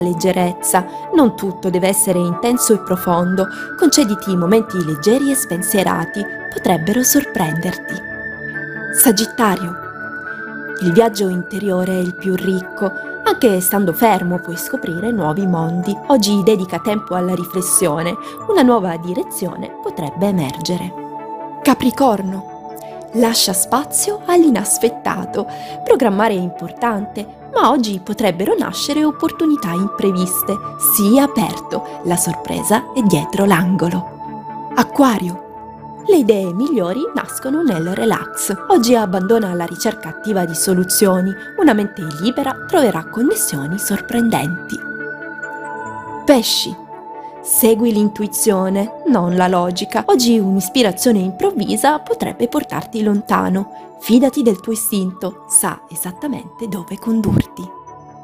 leggerezza, non tutto deve essere intenso e profondo, concediti momenti leggeri e spensierati, potrebbero sorprenderti. Sagittario. Il viaggio interiore è il più ricco, anche stando fermo puoi scoprire nuovi mondi. Oggi dedica tempo alla riflessione, una nuova direzione potrebbe emergere. Capricorno. Lascia spazio all'inaspettato. Programmare è importante, ma oggi potrebbero nascere opportunità impreviste. Sii aperto, la sorpresa è dietro l'angolo. Acquario. Le idee migliori nascono nel relax. Oggi abbandona la ricerca attiva di soluzioni. Una mente libera troverà connessioni sorprendenti. Pesci. Segui l'intuizione, non la logica. Oggi un'ispirazione improvvisa potrebbe portarti lontano. Fidati del tuo istinto, sa esattamente dove condurti.